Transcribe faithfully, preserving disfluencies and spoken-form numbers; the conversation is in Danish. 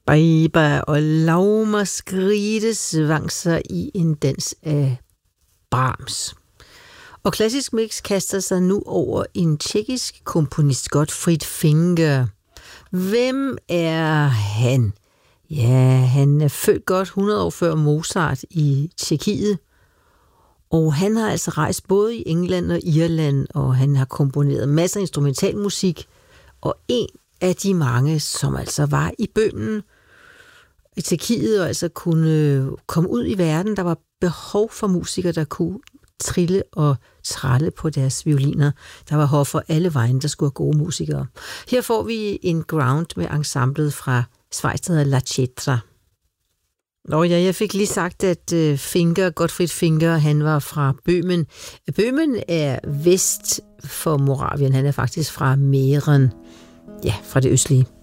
Bejba og Laumer Skride svang sig i en dans af Brahms. Og Klassisk Mix kaster sig nu over en tjekkisk komponist, Gottfried Finger. Hvem er han? Ja, han er født godt hundrede år før Mozart i Tjekkiet. Og han har altså rejst både i England og Irland, og han har komponeret masser af instrumentalmusik. Og en af de mange, som altså var i Bøhmen i Tjekkiet, og altså kunne komme ud i verden. Der var behov for musikere, der kunne trille og trælle på deres violiner. Der var hoffer alle vejen, der skulle have gode musikere. Her får vi en ground med ensemblet fra Schweiz, der hedder La Cetra. Nå ja, jeg fik lige sagt, at Finger, Gottfried Finger, han var fra Bøhmen. Bøhmen er vest for Moravien. Han er faktisk fra Mähren. Ja, fra det østlige.